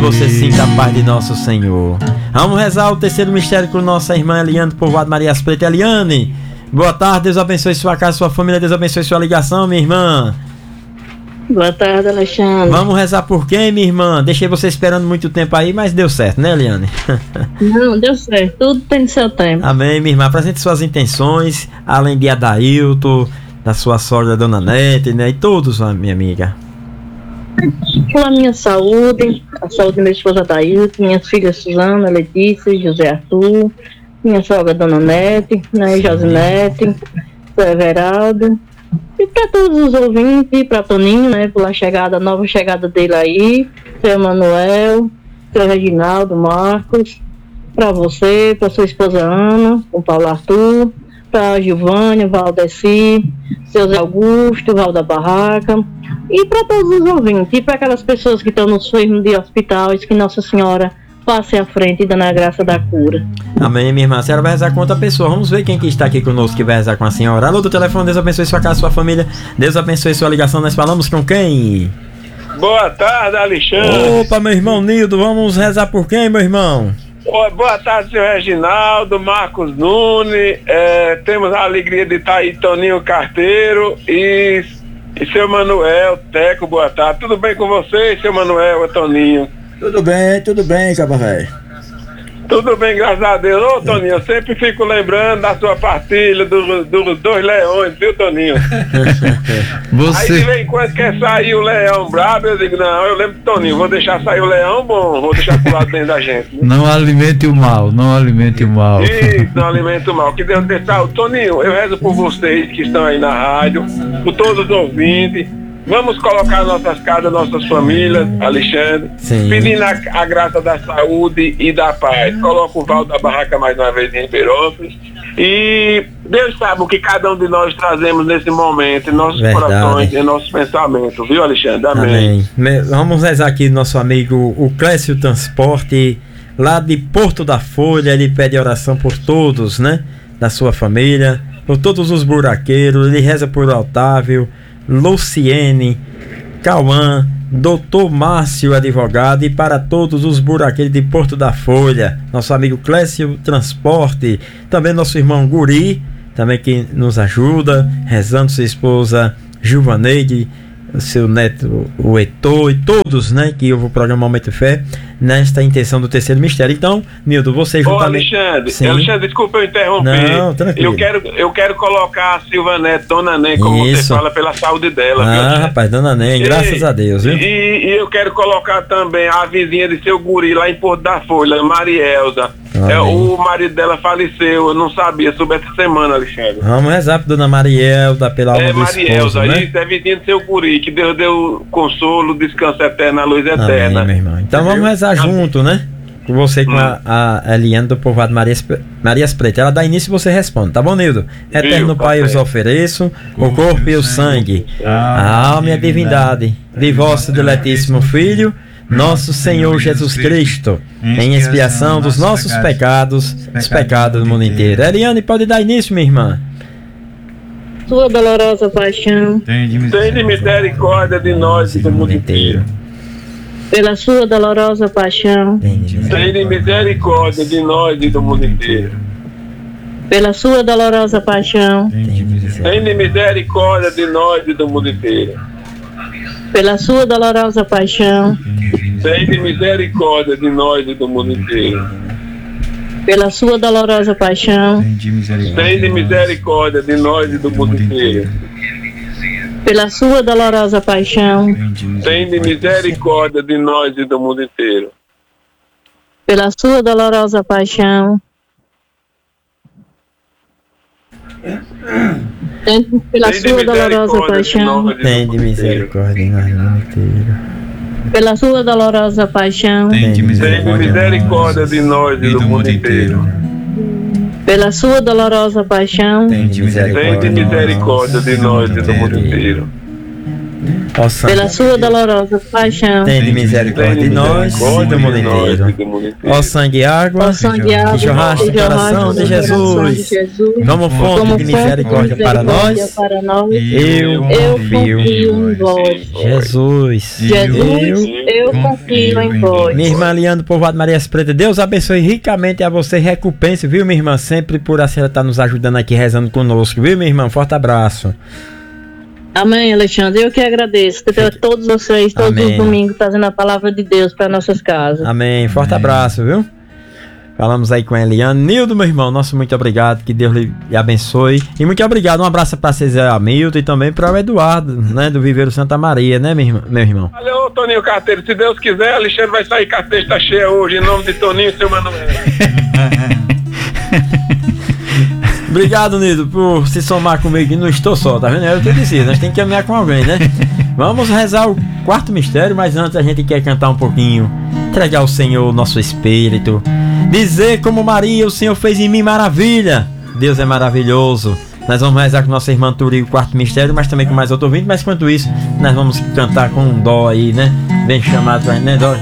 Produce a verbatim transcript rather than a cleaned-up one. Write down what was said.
você sinta a paz de nosso Senhor. Vamos rezar o terceiro mistério com nossa irmã Eliane, povoado Marias Pretas. Eliane, boa tarde, Deus abençoe sua casa, sua família, Deus abençoe sua ligação, minha irmã. Boa tarde, Alexandre. Vamos rezar por quem, minha irmã? Deixei você esperando muito tempo aí, mas deu certo, né, Eliane? Não, deu certo, tudo tem seu tempo. Amém, minha irmã, apresente suas intenções, além de Adailton, da sua sogra, Dona Nete, né, e todos, minha amiga. Pela minha saúde, a saúde da minha esposa Adailton, minhas filhas Suzana, Letícia, José Arthur, minha sogra Dona Nete, né, Josinete, Everaldo, e para todos os ouvintes, e para Toninho, né, pela chegada, a nova chegada dele aí, seu Emanuel, seu Reginaldo, Marcos, para você, para sua esposa Ana, o Paulo Arthur, para Giovânia, Valdeci, seu Zé Augusto, Val da Barraca, e para todos os ouvintes, e para aquelas pessoas que estão nos enfermos de hospitais, que Nossa Senhora passe à frente e dando a graça da cura. Amém, minha irmã. A senhora vai rezar com outra pessoa. Vamos ver quem que está aqui conosco que vai rezar com a senhora. Alô do telefone, Deus abençoe sua casa, sua família. Deus abençoe sua ligação. Nós falamos com quem? Boa tarde, Alexandre. Opa, meu irmão Nildo, vamos rezar por quem, meu irmão? Boa tarde, senhor Reginaldo, Marcos Nunes. É, temos a alegria de estar aí, Toninho Carteiro e, e seu Manuel Teco. Boa tarde. Tudo bem com vocês, seu Manuel e Toninho? Tudo bem, tudo bem, caba velho. Tudo bem, graças a Deus. Ô, Toninho, eu sempre fico lembrando da sua partilha dos do, dois leões, viu, Toninho? Você... Aí de vez em quando quer sair o leão brabo, eu digo, não, eu lembro do Toninho, vou deixar sair o leão bom, vou deixar pro lado dentro da gente. Né? Não alimente o mal, não alimente o mal. Isso, não alimente o mal. Que Deus dê saúde. Toninho, eu rezo por vocês que estão aí na rádio, por todos os ouvintes. Vamos colocar nossas casas, nossas famílias, Alexandre, Sim. pedindo a, a graça da saúde e da paz. Coloca o Val da Barraca mais uma vez em Perópolis. E Deus sabe o que cada um de nós trazemos nesse momento, em nossos Verdade. corações, em nossos pensamentos, viu, Alexandre? Amém. Amém. Vamos rezar aqui nosso amigo o Clécio Transporte, lá de Porto da Folha. Ele pede oração por todos, né? Da sua família, por todos os buraqueiros. Ele reza por Otávio, Luciene, Cauã, doutor Márcio, advogado, e para todos os buraqueiros de Porto da Folha, nosso amigo Clécio Transporte, também nosso irmão Guri, também que nos ajuda, rezando, sua esposa Juvaneide, o seu neto, o Heitor, e todos, né, que ouvem o programa Momento de Fé, nesta intenção do terceiro mistério. Então, Nildo, você juntamente... Ô, Alexandre, Sim. Alexandre, desculpa eu interromper. Não, tranquilo. Eu quero, eu quero colocar a Silva Neto, Dona Nen, como Isso. você fala, pela saúde dela. Ah, viu? rapaz, Dona Nen, E- graças a Deus, viu? E, e eu quero colocar também a vizinha de seu Guri, lá em Porto da Folha, Marielza. É, o marido dela faleceu, eu não sabia sobre essa semana, Alexandre. Vamos rezar para Dona Marielda, pela alma É do esposo, Marielza, né? isso, é vizinha de seu Guri, que Deus deu consolo, descanso eterno, a luz eterna. Amém, meu irmão. Então Entendeu? vamos rezar junto, né? Com você, com a, a Eliane do povoado Marias, Marias Pretas. Ela dá início e você responde, tá bom, Nildo? Eterno Viu, Pai, eu os certo. ofereço o corpo e o sangue, a alma e a divindade de vosso diletíssimo Filho, nosso Senhor Jesus Cristo, em expiação dos nossos pecados, os pecados do mundo inteiro. Eliane, pode dar início, minha irmã. Sua dolorosa paixão, Tem de Tem misericórdia de nós e do mundo inteiro. pela sua dolorosa paixão, Tem misericórdia de nós e do mundo inteiro. pela sua dolorosa paixão, Tem misericórdia de nós e do mundo inteiro. pela sua dolorosa paixão, Tem misericórdia de nós e do mundo inteiro. pela sua dolorosa paixão, Tem misericórdia de nós e do mundo inteiro. pela sua dolorosa paixão, Tem misericórdia de nós e do mundo inteiro. pela sua dolorosa paixão, tem- pela Tem sua dolorosa misericórdia de paixão, nós e do Tem de mundo inteiro. misericórdia no mundo inteiro. pela sua dolorosa paixão, Tem de Tem misericórdia de nós e do mundo inteiro. pela sua dolorosa paixão, Tem de Tem misericórdia de nós e do mundo inteiro. Ó sangue, Pela sua dolorosa paixão. tem de misericórdia de nós e do mundo inteiro. Ó sangue e água, Ó sangue e água, que jorraste do coração de Jesus, como fonte como de misericórdia para nós, para nós, eu eu confio. confio em vós. Jesus, Jesus, eu confio em vós. minha irmã Liane, povoado Maria Preta, Deus abençoe ricamente a você, recompense, viu, minha irmã, sempre por a senhora estar nos ajudando aqui, rezando conosco, viu, minha irmã, forte abraço. Amém, Alexandre. Eu que agradeço. Que tenho todos vocês, todos Amém. os domingos, trazendo a palavra de Deus para nossas casas. Amém, forte abraço, viu? Falamos aí com a Eliane. Nildo, meu irmão, nosso muito obrigado, que Deus lhe abençoe. E muito obrigado, um abraço para vocês, Hamilton, e também para o Eduardo, né, do Viveiro Santa Maria, né, meu irmão? Meu irmão. Valeu, Toninho Carteiro. Se Deus quiser, Alexandre vai sair carteira está cheia hoje, em nome de Toninho e seu Manuel. Obrigado, Nildo, por se somar comigo, que não estou só, tá vendo? É o que eu disse, nós temos que caminhar com alguém, né? Vamos rezar o quarto mistério, mas antes a gente quer cantar um pouquinho, entregar ao Senhor o nosso espírito, dizer como Maria, o Senhor fez em mim maravilha. Deus é maravilhoso. Nós vamos rezar com nossa irmã Turi o quarto mistério, mas também com mais outro ouvinte, mas enquanto isso, nós vamos cantar com um dó aí, né? Bem chamado, né? Dó.